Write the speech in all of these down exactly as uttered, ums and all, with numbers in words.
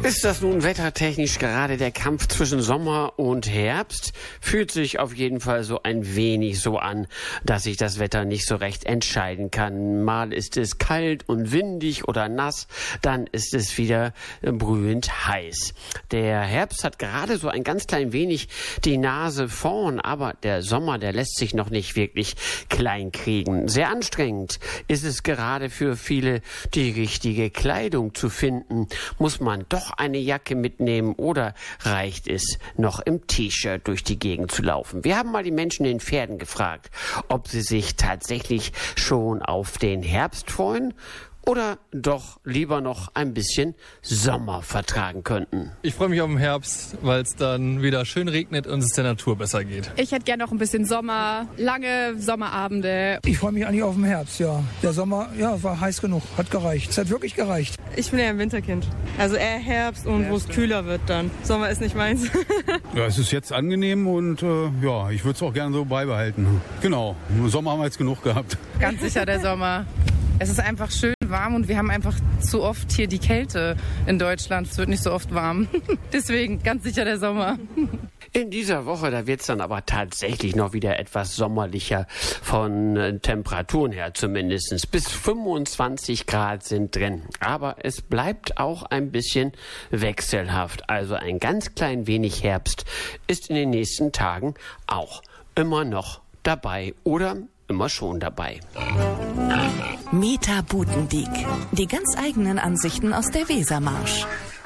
Ist das nun wettertechnisch gerade der Kampf zwischen Sommer und Herbst? Fühlt sich auf jeden Fall so ein wenig so an, dass sich das Wetter nicht so recht entscheiden kann. Mal ist es kalt und windig oder nass, dann ist es wieder brühend heiß. Der Herbst hat gerade so ein ganz klein wenig die Nase vorn, aber der Sommer, der lässt sich noch nicht wirklich klein kriegen. Sehr anstrengend ist es gerade für viele, die richtige Kleidung zu finden. Muss man doch eine Jacke mitnehmen oder reicht es, noch im T-Shirt durch die Gegend zu laufen? Wir haben mal die Menschen in Pferden gefragt, ob sie sich tatsächlich schon auf den Herbst freuen oder doch lieber noch ein bisschen Sommer vertragen könnten. Ich freue mich auf den Herbst, weil es dann wieder schön regnet und es der Natur besser geht. Ich hätte gerne noch ein bisschen Sommer, lange Sommerabende. Ich freue mich eigentlich auf den Herbst, ja. Der Sommer, ja, war heiß genug, hat gereicht. Es hat wirklich gereicht. Ich bin eher ein Winterkind. Also eher Herbst und wo es kühler wird dann. Sommer ist nicht meins. Ja, es ist jetzt angenehm und äh, ja, ich würde es auch gerne so beibehalten. Genau, Sommer haben wir jetzt genug gehabt. Ganz sicher der Sommer. Es ist einfach schön warm und wir haben einfach zu oft hier die Kälte in Deutschland. Es wird nicht so oft warm. Deswegen ganz sicher der Sommer. In dieser Woche, da wird es dann aber tatsächlich noch wieder etwas sommerlicher von äh, Temperaturen her zumindest. Bis fünfundzwanzig Grad sind drin. Aber es bleibt auch ein bisschen wechselhaft. Also ein ganz klein wenig Herbst ist in den nächsten Tagen auch immer noch dabei oder immer schon dabei. Meta Butendiek. Die ganz eigenen Ansichten aus der Wesermarsch.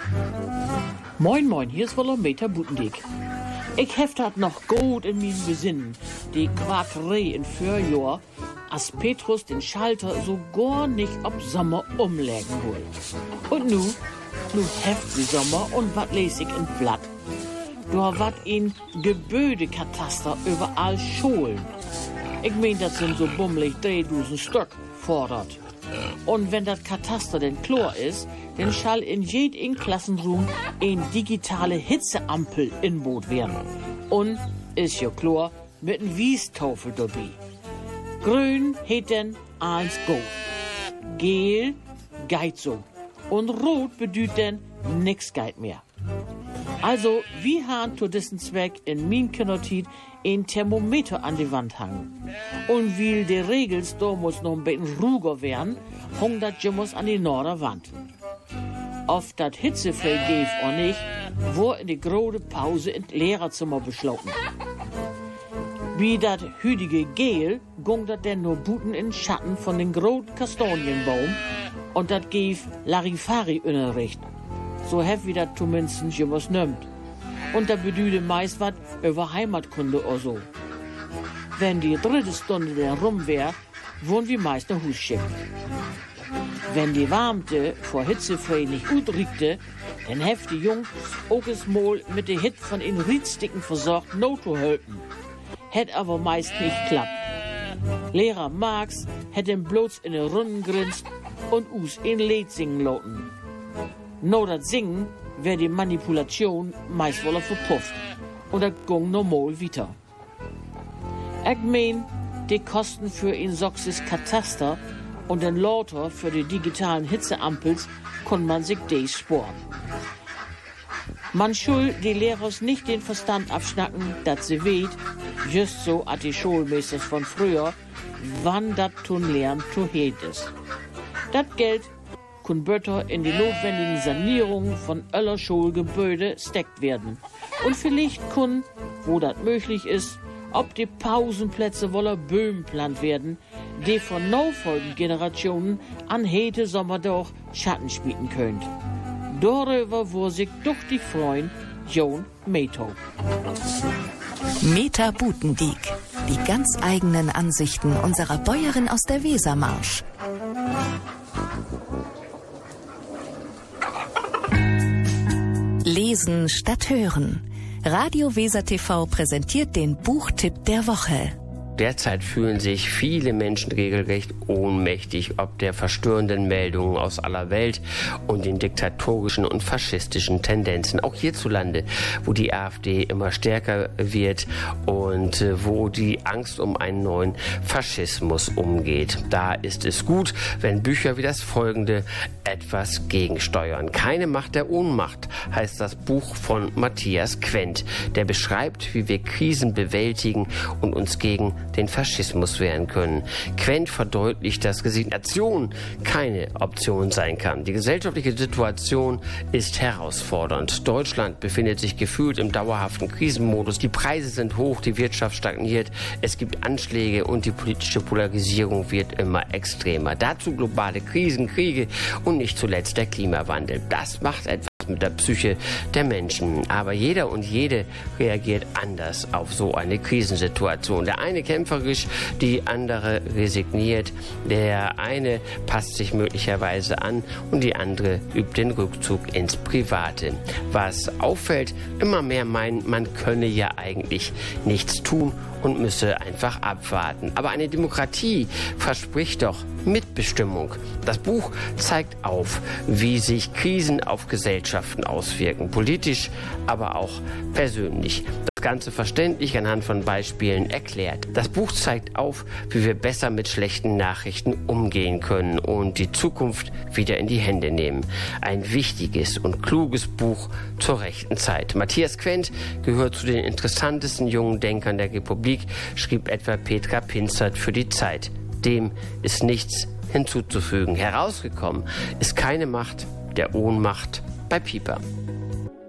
Moin moin, hier ist wohl Meta Butendiek. Ich heft hat noch gut in meinem Besinnen, die Quakerei in Vorjahr, als Petrus den Schalter so gar nicht ob Sommer umlegen will. Und nu, nu heft wie Sommer und wat les ich in Blatt. Da wat in Gebäudekataster überall scholen. Ich mein, das sind so bummelig dreitausend Stück fordert. Und wenn das Kataster denn klar ist, dann schall in jedem Klassenraum ein digitale Hitzeampel inbot werden. Und ist ja klar, mit einem Wiestaufel dabei. Grün heet denn eins go. Gel geit so. Und rot bedeutet denn nix geit mehr. Also, wie haben zu diesem Zweck in min Kindertit ein Thermometer an die Wand hangen. Und weil die Regels da muss noch ein bisschen ruhiger werden, hängt das Jimmers an die Norderwand. Auf das hitzefrei gäf oder nicht, wurde in die große Pause in das Lehrerzimmer beschlossen. Wie das hütige Gel ging das denn nur buten in Schatten von den großen Kastanienbaum und das gäf Larifari-Unterricht. So hef wie das zumindest Jimmers nimmt. Und da bedeutet meist was über Heimatkunde oder so. Wenn die dritte Stunde der rum wär, wurden wir meist nach Hus schickt. Wenn die Warmte vor hitzefrei nicht gut riekte, dann heft die Jungs auch es mal mit der Hit von den Riedsticken versorgt, no zu helfen. Hätt aber meist nicht klappt. Lehrer Marx hätt den bloß in den Runden grinst und us in Lied singen lauten. No dat Singen wär die Manipulation meist wohl verpufft und das ging normal weiter. Ich mein, die Kosten für ein Soxes Kataster und den Lauter für die digitalen Hitzeampels kann man sich des sparen. Man schul die Lehrers nicht den Verstand abschnacken, dass sie weht, just so at die Schulmeisters von früher, wann dat tun lernen zu heet ist. Dat Geld kun Bötter in die notwendigen Sanierungen von aller Schulgebäude steckt werden. Und vielleicht kun, wo das möglich ist, ob die Pausenplätze voller Böhmen plant werden, die von nachfolgenden Generationen an hete Sommer doch Schatten spielen könnt. Darüber wo sich doch die Freund Jon Meto. Meta Butendiek. Die ganz eigenen Ansichten unserer Bäuerin aus der Wesermarsch. Lesen statt hören. Radio Weser T V präsentiert den Buchtipp der Woche. Derzeit fühlen sich viele Menschen regelrecht ohnmächtig ob der verstörenden Meldungen aus aller Welt und den diktatorischen und faschistischen Tendenzen. Auch hierzulande, wo die AfD immer stärker wird und wo die Angst um einen neuen Faschismus umgeht. Da ist es gut, wenn Bücher wie das folgende etwas gegensteuern. Keine Macht der Ohnmacht heißt das Buch von Matthias Quent. Der beschreibt, wie wir Krisen bewältigen und uns gegen den Faschismus wehren können. Quent verdeutlicht, dass Resignation keine Option sein kann. Die gesellschaftliche Situation ist herausfordernd. Deutschland befindet sich gefühlt im dauerhaften Krisenmodus. Die Preise sind hoch, die Wirtschaft stagniert, es gibt Anschläge und die politische Polarisierung wird immer extremer. Dazu globale Krisen, Kriege und nicht zuletzt der Klimawandel. Das macht etwas mit der Psyche der Menschen. Aber jeder und jede reagiert anders auf so eine Krisensituation. Der eine kämpferisch, die andere resigniert. Der eine passt sich möglicherweise an und die andere übt den Rückzug ins Private. Was auffällt, immer mehr meinen, man könne ja eigentlich nichts tun und müsse einfach abwarten. Aber eine Demokratie verspricht doch Mitbestimmung. Das Buch zeigt auf, wie sich Krisen auf Gesellschaften auswirken, politisch, aber auch persönlich. Das Ganze verständlich anhand von Beispielen erklärt. Das Buch zeigt auf, wie wir besser mit schlechten Nachrichten umgehen können und die Zukunft wieder in die Hände nehmen. Ein wichtiges und kluges Buch zur rechten Zeit. Matthias Quent gehört zu den interessantesten jungen Denkern der Republik, schrieb etwa Petra Pinzert für die Zeit. Dem ist nichts hinzuzufügen. Herausgekommen ist keine Macht der Ohnmacht bei Piper.